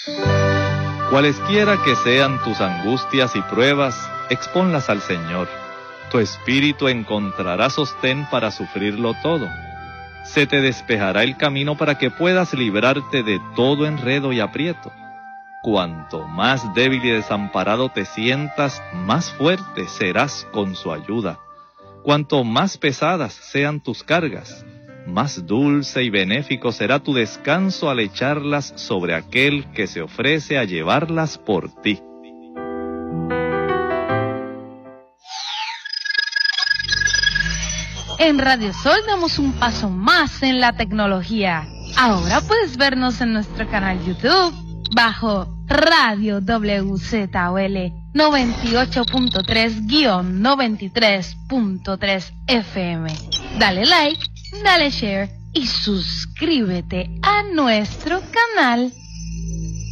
Cualesquiera que sean tus angustias y pruebas, expónlas al Señor. Tu espíritu encontrará sostén para sufrirlo todo. Se te despejará el camino para que puedas librarte de todo enredo y aprieto. Cuanto más débil y desamparado te sientas, más fuerte serás con su ayuda. Cuanto más pesadas sean tus cargas, más dulce y benéfico será tu descanso al echarlas sobre aquel que se ofrece a llevarlas por ti. En Radio Sol damos un paso más en la tecnología. Ahora puedes vernos en nuestro canal YouTube bajo Radio WZOL 98.3-93.3 FM. Dale like, dale share y suscríbete a nuestro canal.